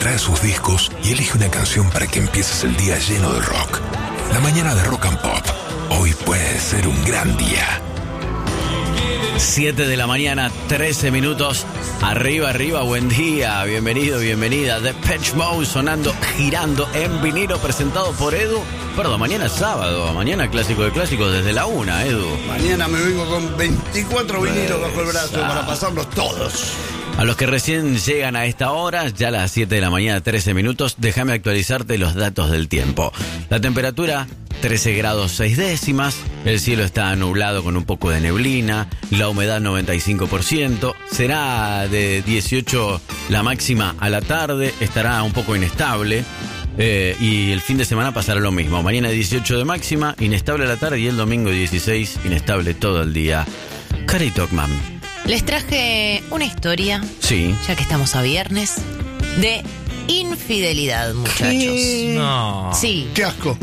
trae sus discos y elige una canción para que empieces el día lleno de rock. La mañana de Rock and Pop. Hoy puede ser un gran día. 7 de la mañana, 13 minutos. Arriba, arriba, buen día. Bienvenido, bienvenida. Depeche Mode sonando, girando en vinilo, presentado por Edu. Perdón, mañana es sábado. Mañana clásico de clásicos desde la 1, Edu. Mañana me vengo con 24 vinilos bajo el brazo para pasarlos todos. A los que recién llegan a esta hora, ya a las 7 de la mañana, 13 minutos, déjame actualizarte los datos del tiempo. La temperatura, 13 grados 6 décimas, el cielo está nublado con un poco de neblina, la humedad 95%, será de 18 la máxima a la tarde, estará un poco inestable. Y el fin de semana pasará lo mismo. Mañana 18 de máxima, inestable a la tarde, y el domingo 16, inestable todo el día. Cari Tokman. Les traje una historia, Sí. ya que estamos a viernes, de infidelidad, muchachos. ¿Qué? No. Sí. ¡Qué asco!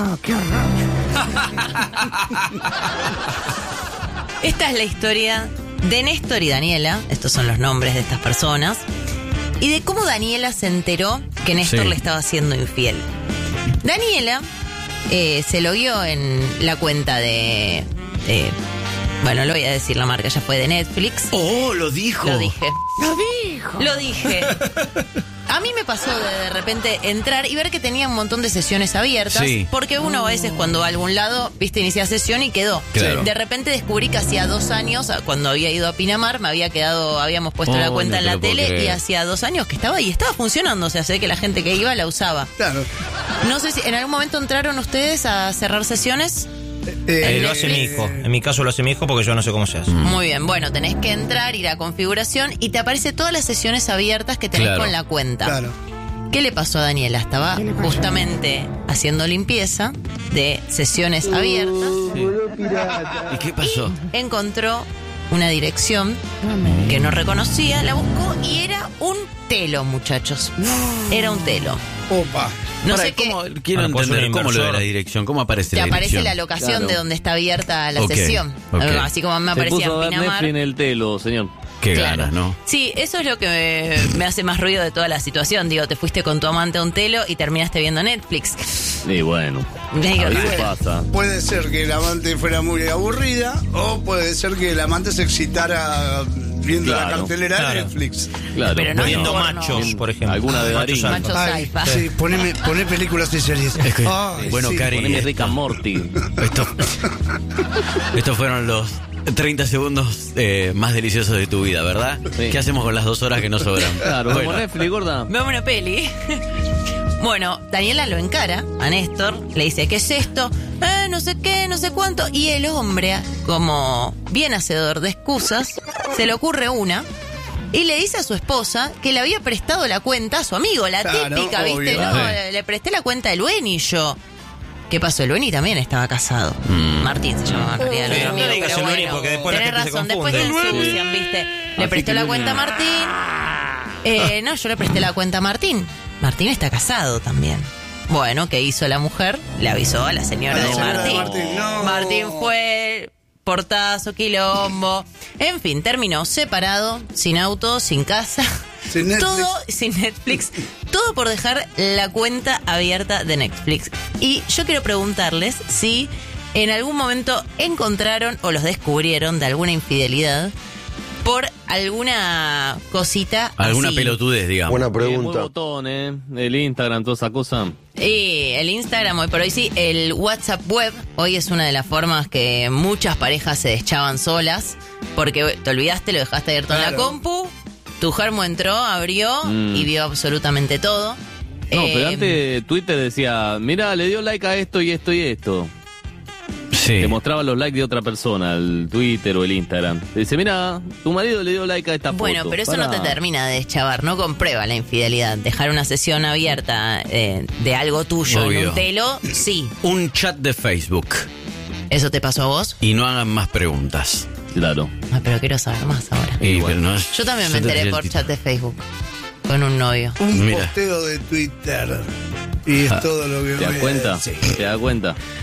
Esta es la historia de Néstor y Daniela, estos son los nombres de estas personas, y de cómo Daniela se enteró que Néstor Sí. le estaba siendo infiel. Daniela se logueó en la cuenta de bueno, lo voy a decir la marca, ya fue de Netflix. ¡Oh, lo dijo! Lo dije. Lo dije. A mí me pasó de repente entrar y ver que tenía un montón de sesiones abiertas. Sí. Porque uno a veces cuando va a algún lado, viste, inicia sesión y quedó. Claro. De repente descubrí que hacía 2 años, cuando había ido a Pinamar, habíamos puesto la cuenta no en te la lo puedo tele creer. y hacía 2 años que estaba y estaba funcionando. O sea, sé que la gente que iba la usaba. Claro. No sé si en algún momento entraron ustedes a cerrar sesiones. Lo hace mi hijo. En mi caso lo hace mi hijo porque yo no sé cómo se hace. Muy bien, bueno, tenés que entrar, ir a configuración y te aparece todas las sesiones abiertas que tenés Claro. con la cuenta. Claro. ¿Qué le pasó a Daniela? Estaba justamente haciendo limpieza de sesiones abiertas ¿Y qué pasó? y encontró una dirección que no reconocía, la buscó y era un telo, muchachos. Era un telo. Opa. No Pará, sé qué. ¿cómo? Quiero Bueno, pues entender un cómo lo de inversor. la dirección, cómo aparece Te la aparece dirección. la locación Claro. de donde está abierta la Ok, sesión. ok. Así como me Se aparecía puso a en ver Pinamar. Netflix en el telo, señor. Qué Claro. ganas, ¿no? Sí, eso es lo que me hace más ruido de toda la situación. Digo, te fuiste con tu amante a un telo y terminaste viendo Netflix. Y bueno, Digo, a veces pasa. Puede ser que el amante fuera muy aburrida o puede ser que el amante se excitara viendo la Claro, cartelera claro. de Netflix. Claro, Pero no Viendo porno. machos, por ejemplo. Alguna de Machos Darín. alfa. Machos Ay, alfa. sí, poné películas y series. Es que- Ay, bueno, sí. Cari, Poneme Rick and Morty. Estos fueron los 30 segundos más deliciosos de tu vida, ¿verdad? Sí. ¿Qué hacemos con las 2 horas que nos sobran? Claro, Bueno, como Netflix, gorda. Vemos una peli. Bueno, Daniela lo encara a Néstor, le dice, ¿qué es esto? No sé qué, no sé cuánto. Y el hombre, como bien hacedor de excusas, se le ocurre una y le dice a su esposa que le había prestado la cuenta a su amigo, la Claro, típica, ¿viste? obvio. No, Sí. le presté la cuenta de Lueni y yo. ¿Qué pasó? El Lueni también estaba casado. Martín se llamaba en realidad el Sí, otro no amigo, digas pero el Lueni, bueno, porque después la tenés gente se razón, después te confunde. ensucian, ¿viste? Le Así prestó que la Lueni- cuenta a Martín. No, yo le presté la cuenta a Martín. Martín está casado también. Bueno, ¿qué hizo la mujer? Le avisó a la señora, A la de, señora de Martín. Martín, no. Martín fue portazo, quilombo. En fin, terminó separado, sin auto, sin casa. Sin Netflix. Todo sin Netflix. Todo por dejar la cuenta abierta de Netflix. Y yo quiero preguntarles si en algún momento encontraron o los descubrieron de alguna infidelidad por alguna cosita alguna así. pelotudez, digamos. Buena Muy pregunta. botón, el Instagram, toda esa cosa. Y el Instagram hoy por hoy sí, el WhatsApp web hoy es una de las formas que muchas parejas se deschaban solas porque te olvidaste, lo dejaste abierto en la Claro. compu, tu germo entró, abrió y vio absolutamente todo. No, pero antes Twitter decía, mira, le dio like a esto y esto y esto. Sí. Te mostraba los likes de otra persona, el Twitter o el Instagram. Te dice, mira, tu marido le dio like a esta Bueno, foto. pero eso no te Pará. termina de deschavar, no comprueba la infidelidad. Dejar una sesión abierta de algo tuyo en Obvio. un telo, sí. Un chat de Facebook. ¿Eso te pasó a vos? Y no hagan más preguntas. Claro. Ah, pero quiero saber más ahora. Y, pero no es- Yo también me te tiré enteré el por título. chat de Facebook con un novio. Un Mira. posteo de Twitter. Y es todo lo que ¿Te das me- cuenta? Sí. ¿Te das cuenta?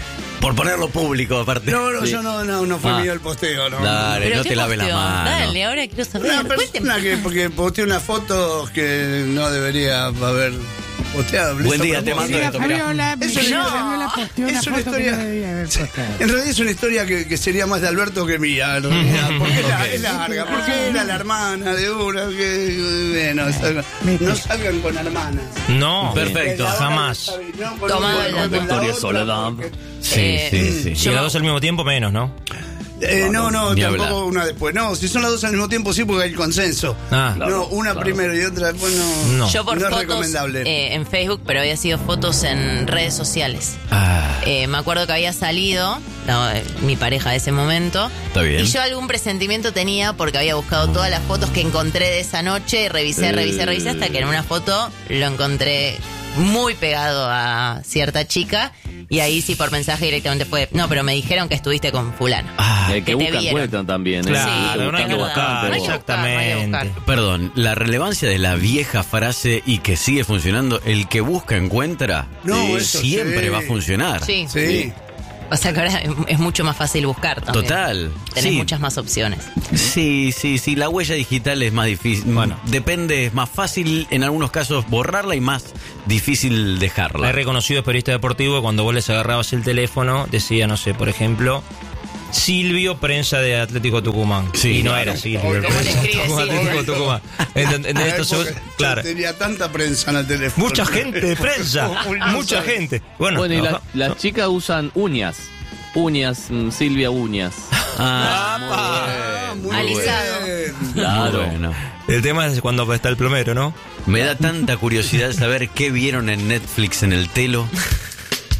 Por ponerlo público, aparte. No, yo no fue mío el posteo, no. Dale, ¿Pero no qué te laves las posteó? manos. Dale, ahora quiero saber. Una persona que porque posteó unas fotos que no debería haber posteado. Buen Listo, día, pero te bueno. mando esto, mirá. Fabiola, Es una- Fabiola posteó una es una foto que historia- no debía haber posteado. En realidad es una historia que sería más de Alberto que mía, en realidad, porque es larga, porque era la hermana de una que, bueno, no salgan con hermanas. No, Perfecto, jamás. No, con Tomado una, el con dato. la Victoria otra, Soledad. porque- Sí. Y a las dos al mismo tiempo menos, ¿no? No, Ni tampoco hablar. una después. No, si son las dos al mismo tiempo sí, porque hay consenso. Ah, No, una primero y otra después no. No. Yo por no es fotos recomendable. en Facebook, pero había sido fotos en redes sociales. Ah, Me acuerdo que había salido mi pareja de ese momento. Está bien. Y yo algún presentimiento tenía porque había buscado todas las fotos que encontré de esa noche. Revisé hasta que en una foto lo encontré muy pegado a cierta chica. Y ahí sí por mensaje directamente fue, no, pero me dijeron que estuviste con fulano. El que te busca vieron. encuentran también. Claro, Sí, no hay que es buscar, verdad. No hay que exactamente. buscar. perdón, la relevancia de la vieja frase y que sigue funcionando, el que busca encuentra, No, eso siempre sí. va a funcionar. Sí. Sí. O sea que ahora es mucho más fácil buscar también. Total. Tenés Sí. muchas más opciones. Sí, la huella digital es más difícil. Bueno. Depende, es más fácil en algunos casos borrarla y más difícil dejarla. Hay reconocidos periodistas deportivos que cuando vos les agarrabas el teléfono decía, no sé, por ejemplo, Silvio, prensa de Atlético Tucumán. Sí, y no claro. era Silvio. ¿Cómo le escribe Atlético Silvio? Tucumán. Ah, Entonces, porque claro. tenía tanta prensa en el teléfono. Mucha gente de prensa. Mucha gente. Bueno, Bueno, y no, las chicas usan uñas. Uñas, Silvia Uñas. Ah, muy Alisado. bien. Claro. Bueno. el tema es cuando está el plomero, ¿no? Me da tanta curiosidad saber qué vieron en Netflix en el telo